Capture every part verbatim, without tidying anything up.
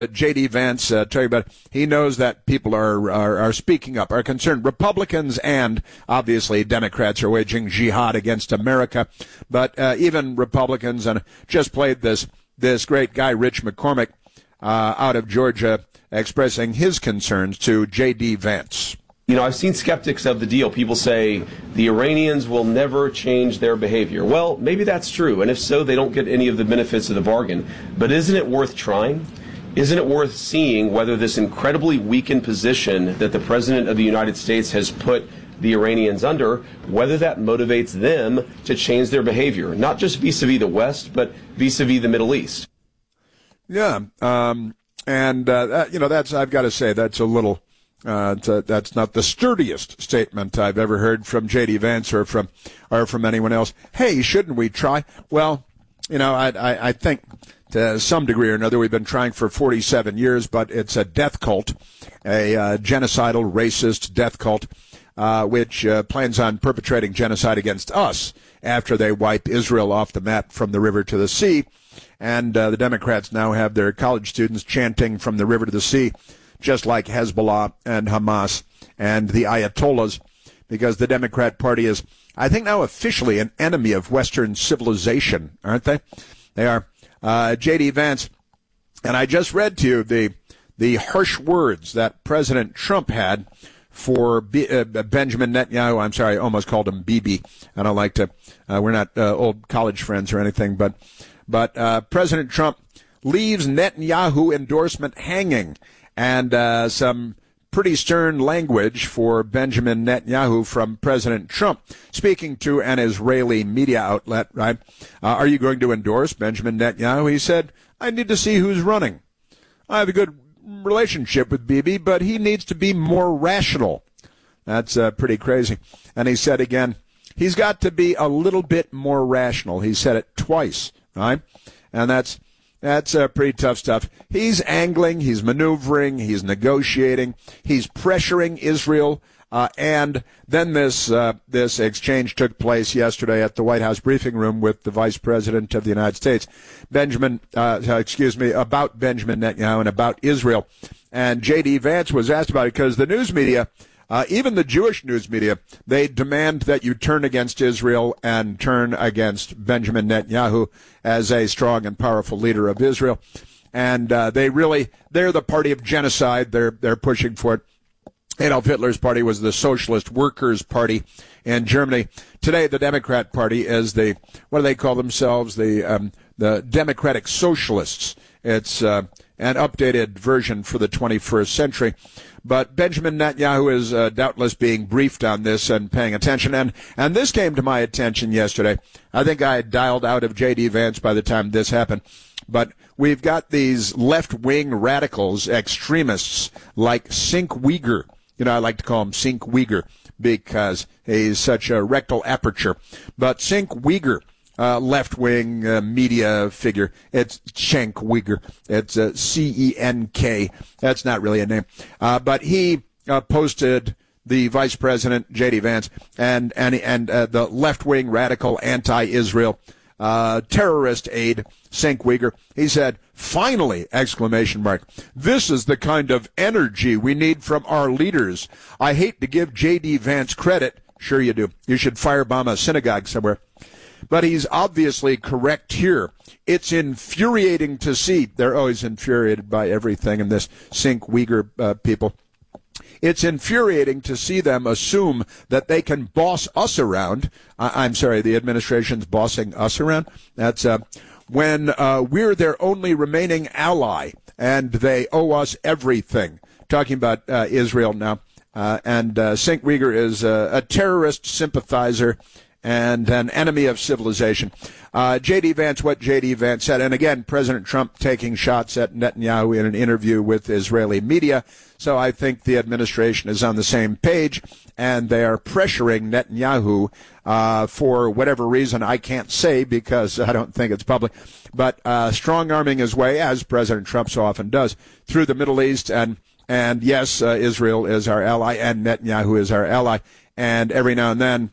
J D. Vance, uh, tell you about it. He knows that people are, are are speaking up, are concerned. Republicans and obviously Democrats are waging jihad against America, but uh, even Republicans, and just played this this great guy Rich McCormick uh, out of Georgia expressing his concerns to J D. Vance. You know, I've seen skeptics of the deal. People say the Iranians will never change their behavior. Well, maybe that's true, and if so, they don't get any of the benefits of the bargain. But isn't it worth trying? Isn't it worth seeing whether this incredibly weakened position that the President of the United States has put the Iranians under, whether that motivates them to change their behavior, not just vis-a-vis the West, but vis-a-vis the Middle East? Yeah, um, and, uh, that, you know, that's, I've got to say, that's a little, uh, a, that's not the sturdiest statement I've ever heard from J D. Vance or from, or from anyone else. Hey, shouldn't we try? Well, you know, I, I, I think to some degree or another we've been trying for forty-seven years, but it's a death cult, a uh, genocidal, racist death cult, uh, which uh, plans on perpetrating genocide against us after they wipe Israel off the map from the river to the sea. And uh, the Democrats now have their college students chanting from the river to the sea, just like Hezbollah and Hamas and the Ayatollahs, because the Democrat Party is, I think, now officially an enemy of Western civilization, aren't they? They are. Uh, J D. Vance, and I just read to you the the harsh words that President Trump had for B, uh, Benjamin Netanyahu. I'm sorry, I almost called him Bibi. I don't like to. Uh, we're not uh, old college friends or anything, but but uh, President Trump leaves Netanyahu endorsement hanging, and uh, some pretty stern language for Benjamin Netanyahu from President Trump, speaking to an Israeli media outlet, right? Uh, are you going to endorse Benjamin Netanyahu? He said, I need to see who's running. I have a good relationship with Bibi, but he needs to be more rational. That's uh, pretty crazy. And he said again, he's got to be a little bit more rational. He said it twice, right? And that's That's uh, pretty tough stuff. He's angling, he's maneuvering, he's negotiating, he's pressuring Israel, uh, and then this uh, this exchange took place yesterday at the White House briefing room with the Vice President of the United States, Benjamin, uh, excuse me, about Benjamin Netanyahu and about Israel. And J D. Vance was asked about it because the news media, Uh, even the Jewish news media, they demand that you turn against Israel and turn against Benjamin Netanyahu as a strong and powerful leader of Israel. And uh, they really, they're the party of genocide. They're they're pushing for it. Adolf Hitler's party was the Socialist Workers' Party in Germany. Today, the Democrat Party is the, what do they call themselves? The um, the Democratic Socialists. It's uh, an updated version for the twenty-first century. But Benjamin Netanyahu is uh, doubtless being briefed on this and paying attention. And, and this came to my attention yesterday. I think I had dialed out of J D. Vance by the time this happened. But we've got these left-wing radicals, extremists, like Cenk Uygur. You know, I like to call him Cenk Uygur because he's such a rectal aperture. But Cenk Uygur, Uh, left-wing uh, media figure. It's Cenk Uygur. It's uh, C E N K. That's not really a name. Uh, but he uh, posted the Vice President, J D. Vance, and and, and uh, the left-wing radical anti-Israel uh, terrorist aide, Cenk Uygur. He said, finally, exclamation mark, this is the kind of energy we need from our leaders. I hate to give J D. Vance credit. Sure you do. You should firebomb a synagogue somewhere. But he's obviously correct here. It's infuriating to see. They're always infuriated by everything in this Cenk Uygur uh, people. It's infuriating to see them assume that they can boss us around. I- I'm sorry, the administration's bossing us around. That's uh, when uh, we're their only remaining ally, and they owe us everything. Talking about uh, Israel now. Uh, and uh, Cenk Uygur is uh, a terrorist sympathizer and an enemy of civilization. Uh, J D. Vance, what J D. Vance said, and again, President Trump taking shots at Netanyahu in an interview with Israeli media. So I think the administration is on the same page, and they are pressuring Netanyahu uh, for whatever reason I can't say because I don't think it's public, but uh, strong-arming his way, as President Trump so often does, through the Middle East. And, and yes, uh, Israel is our ally, and Netanyahu is our ally, and every now and then,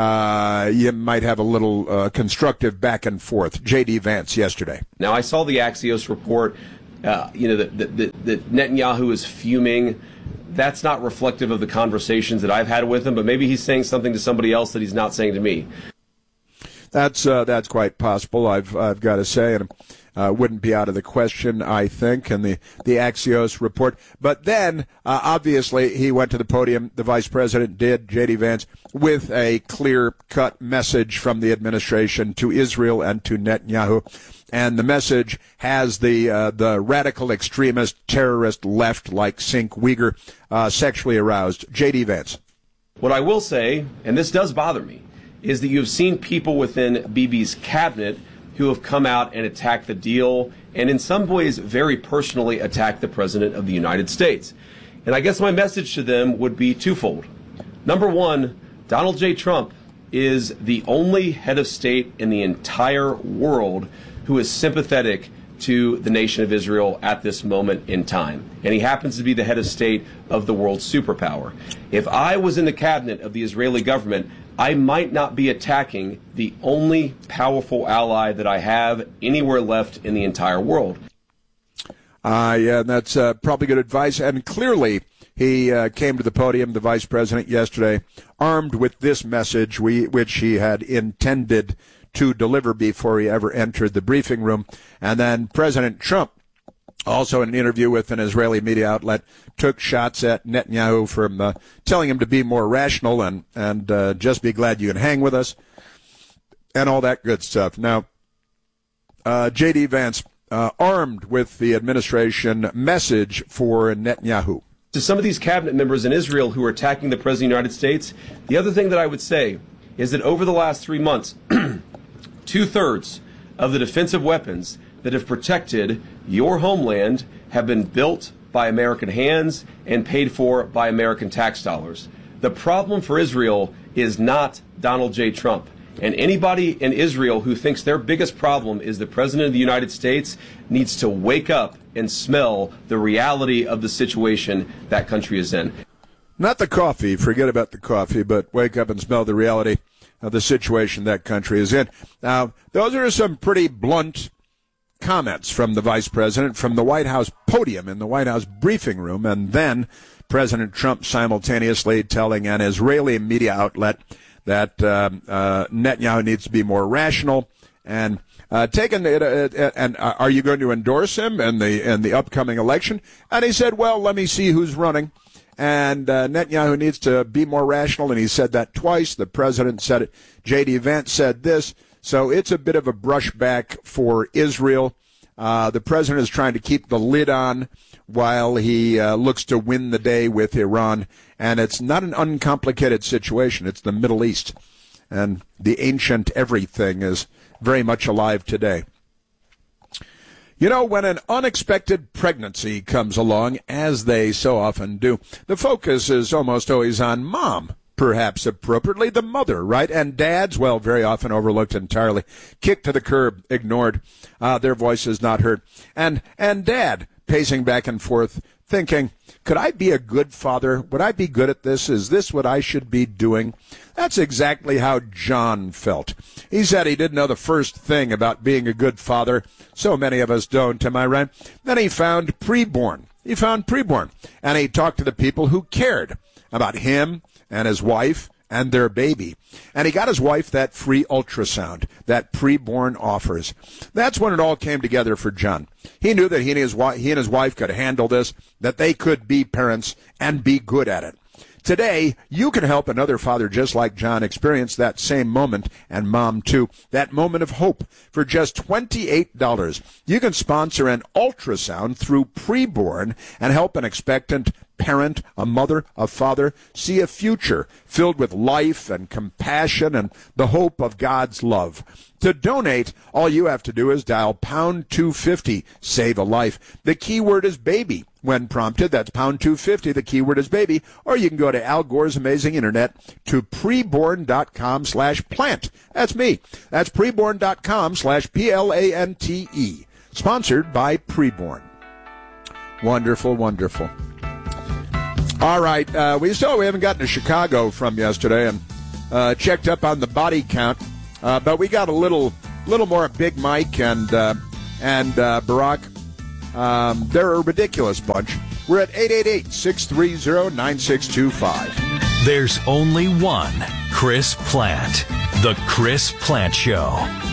Uh, you might have a little uh, constructive back and forth. J D. Vance yesterday. Now, I saw the Axios report uh, you know, that, that, that Netanyahu is fuming. That's not reflective of the conversations that I've had with him, but maybe he's saying something to somebody else that he's not saying to me. That's uh, that's quite possible, I've I've got to say, and uh, wouldn't be out of the question, I think, in the, the Axios report. But then, uh, obviously, he went to the podium, the vice president did, J D. Vance, with a clear-cut message from the administration to Israel and to Netanyahu. And the message has the uh, the radical extremist terrorist left, like Cenk Uyghur, uh, sexually aroused. J D. Vance. What I will say, and this does bother me, is that you've seen people within Bibi's cabinet who have come out and attacked the deal, and in some ways very personally attacked the President of the United States. And I guess my message to them would be twofold. Number one, Donald J. Trump is the only head of state in the entire world who is sympathetic to the nation of Israel at this moment in time. And he happens to be the head of state of the world superpower. If I was in the cabinet of the Israeli government, I might not be attacking the only powerful ally that I have anywhere left in the entire world. Uh, yeah, that's uh, probably good advice. And clearly, he uh, came to the podium, the vice president, yesterday, armed with this message, we, which he had intended to deliver before he ever entered the briefing room. And then President Trump, also in an interview with an Israeli media outlet, took shots at Netanyahu from uh, telling him to be more rational and, and uh, just be glad you can hang with us and all that good stuff. Now, uh, J D. Vance, uh, armed with the administration message for Netanyahu. To some of these cabinet members in Israel who are attacking the President of the United States, the other thing that I would say is that over the last three months, two-thirds of the defensive weapons that have protected your homeland have been built by American hands and paid for by American tax dollars. The problem for Israel is not Donald J. Trump. And anybody in Israel who thinks their biggest problem is the President of the United States needs to wake up and smell the reality of the situation that country is in. Not the coffee, forget about the coffee, but wake up and smell the reality of the situation that country is in. Now, those are some pretty blunt comments from the vice president from the White House podium in the White House briefing room, and then President Trump simultaneously telling an Israeli media outlet that um, uh, Netanyahu needs to be more rational and uh, taking it. Uh, and uh, are you going to endorse him in the in the upcoming election? And he said, "Well, let me see who's running." And uh, Netanyahu needs to be more rational, and he said that twice. The president said it. J D. Vance said this. So it's a bit of a brushback for Israel. Uh, the president is trying to keep the lid on while he uh, looks to win the day with Iran. And it's not an uncomplicated situation. It's the Middle East. And the ancient everything is very much alive today. You know, when an unexpected pregnancy comes along, as they so often do, the focus is almost always on mom. Perhaps appropriately, the mother, right? And dads, well, very often overlooked entirely, kicked to the curb, ignored, uh, their voices not heard. And and dad, pacing back and forth, thinking, could I be a good father? Would I be good at this? Is this what I should be doing? That's exactly how John felt. He said he didn't know the first thing about being a good father. So many of us don't, am I right? Then he found preborn. He found preborn. And he talked to the people who cared about him and his wife and their baby. And he got his wife that free ultrasound that preborn offers. That's when it all came together for John. He knew that he and his wife, he and his wife could handle this, that they could be parents and be good at it. Today, you can help another father just like John experience that same moment, and mom too, that moment of hope for just twenty-eight dollars. You can sponsor an ultrasound through Preborn and help an expectant parent, a mother, a father, see a future filled with life and compassion and the hope of God's love. To donate, all you have to do is dial pound two fifty, save a life. The keyword is baby. When prompted, that's pound two fifty, the keyword is baby, or you can go to Al Gore's Amazing Internet to preborn.com slash plant. That's me. That's preborn.com slash P L A N T E. Sponsored by Preborn. Wonderful, wonderful. All right, uh, we still we haven't gotten to Chicago from yesterday and uh, checked up on the body count, uh, but we got a little little more Big Mike and uh, and uh, Barack Um, they're a ridiculous bunch. We're at eight eight eight, six three zero, nine six two five. There's only one Chris Plante. The Chris Plante Show.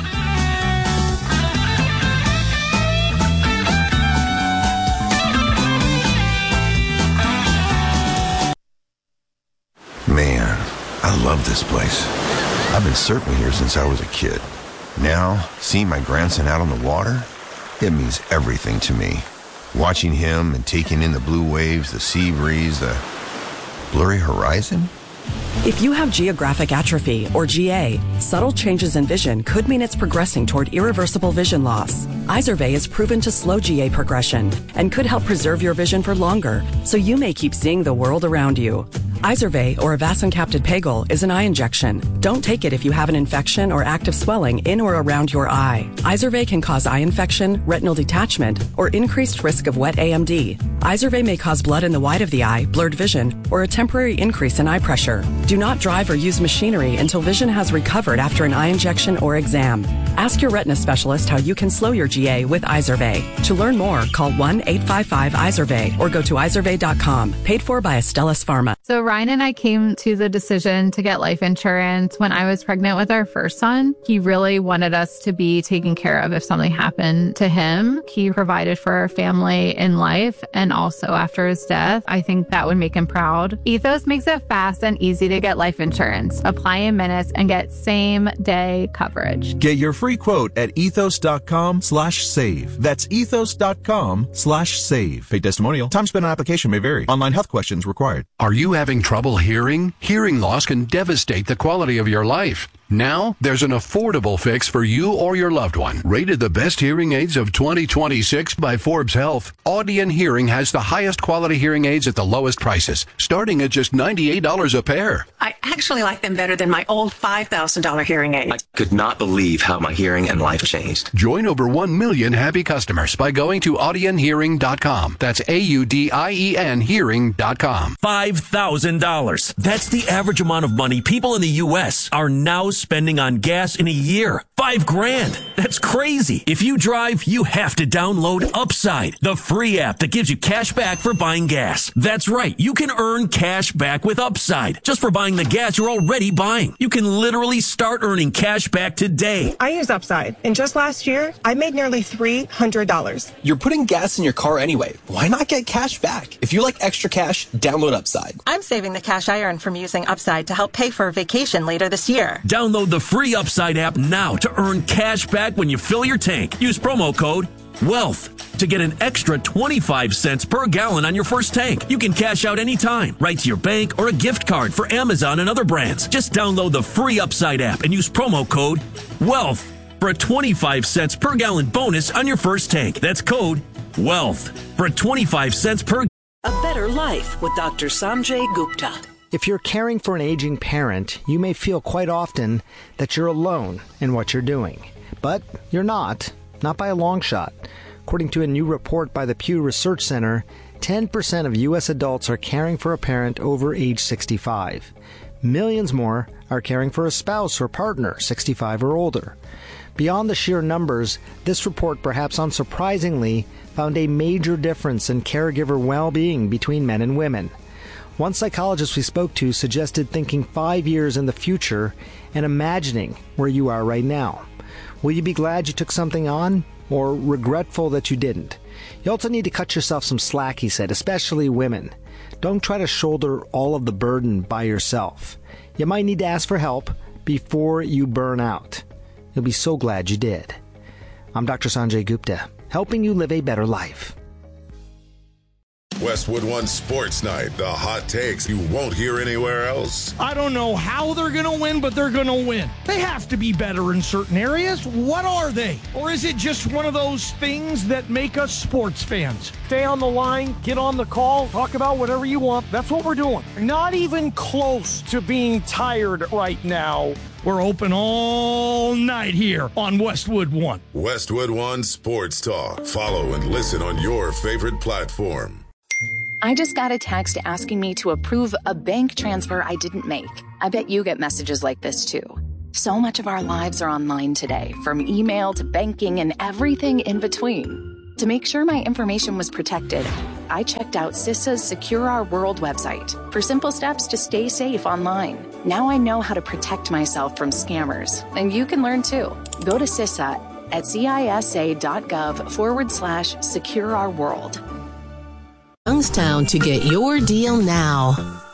Man, I love this place. I've been surfing here since I was a kid. Now, seeing my grandson out on the water, it means everything to me. Watching him and taking in the blue waves, the sea breeze, the blurry horizon. If you have geographic atrophy, or G A, subtle changes in vision could mean it's progressing toward irreversible vision loss. Izervay is proven to slow G A progression and could help preserve your vision for longer, so you may keep seeing the world around you. Izervay, or avacincaptad pegol, is an eye injection. Don't take it if you have an infection or active swelling in or around your eye. Izervay can cause eye infection, retinal detachment, or increased risk of wet A M D. Izervay may cause blood in the white of the eye, blurred vision, or a temporary increase in eye pressure. Do not drive or use machinery until vision has recovered after an eye injection or exam. Ask your retina specialist how you can slow your G A with Izervay. To learn more, call one eight five five Izervay or go to izervay dot com. Paid for by Astellas Pharma. So Ryan and I came to the decision to get life insurance when I was pregnant with our first son. He really wanted us to be taken care of if something happened to him. He provided for our family in life and also after his death. I think that would make him proud. Ethos makes it fast and easy to get life insurance. Apply in minutes and get same day coverage. Get your free quote at ethos.com slash save. That's ethos.com slash save. Paid testimonial. Time spent on application may vary. Online health questions required. Are you having trouble hearing? Hearing loss can devastate the quality of your life. Now, there's an affordable fix for you or your loved one. Rated the best hearing aids of twenty twenty-six by Forbes Health, Audion Hearing has the highest quality hearing aids at the lowest prices, starting at just ninety-eight dollars a pair. I actually like them better than my old five thousand dollars hearing aid. I could not believe how my hearing and life changed. Join over one million happy customers by going to audion hearing dot com. That's A U D I E N hearing dot com. five thousand dollars. That's the average amount of money people in the U S are now spending on gas in a year. Five grand. That's crazy. If you drive, you have to download Upside, the free app that gives you cash back for buying gas. That's right. You can earn cash back with Upside just for buying the gas you're already buying. You can literally start earning cash back today. I use Upside, and just last year, I made nearly three hundred dollars. You're putting gas in your car anyway. Why not get cash back? If you like extra cash, download Upside. I'm saving the cash I earn from using Upside to help pay for a vacation later this year. Download the free Upside app now to earn cash back when you fill your tank. Use promo code WEALTH to get an extra twenty-five cents per gallon on your first tank. You can cash out anytime, right to your bank or a gift card for Amazon and other brands. Just download the free Upside app and use promo code WEALTH for a twenty-five cents per gallon bonus on your first tank. That's code WEALTH for a twenty-five cents per gallon. A Better Life with Doctor Sanjay Gupta. If you're caring for an aging parent, you may feel quite often that you're alone in what you're doing. But you're not, not by a long shot. According to a new report by the Pew Research Center, ten percent of U S adults are caring for a parent over age sixty-five. Millions more are caring for a spouse or partner, sixty-five or older. Beyond the sheer numbers, this report, perhaps unsurprisingly, found a major difference in caregiver well-being between men and women. One psychologist we spoke to suggested thinking five years in the future and imagining where you are right now. Will you be glad you took something on, or regretful that you didn't? You also need to cut yourself some slack, he said, especially women. Don't try to shoulder all of the burden by yourself. You might need to ask for help before you burn out. You'll be so glad you did. I'm Doctor Sanjay Gupta, helping you live a better life. Westwood One Sports Night, the hot takes you won't hear anywhere else. I don't know how they're going to win, but they're going to win. They have to be better in certain areas. What are they? Or is it just one of those things that make us sports fans? Stay on the line, get on the call, talk about whatever you want. That's what we're doing. Not even close to being tired right now. We're open all night here on Westwood One. Westwood One Sports Talk. Follow and listen on your favorite platform. I just got a text asking me to approve a bank transfer I didn't make. I bet you get messages like this too. So much of our lives are online today, from email to banking and everything in between. To make sure my information was protected, I checked out CISA's Secure Our World website for simple steps to stay safe online. Now I know how to protect myself from scammers, and you can learn too. Go to CISA at cisa.gov forward slash secure our world. Youngstown to get your deal now.